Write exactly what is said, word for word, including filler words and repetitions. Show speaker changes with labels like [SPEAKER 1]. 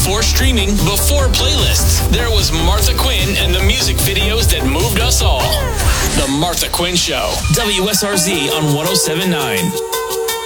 [SPEAKER 1] before streaming, before playlists. There was Martha Quinn and the music videos that moved us all. The Martha Quinn Show. W S R Z on one oh seven point nine.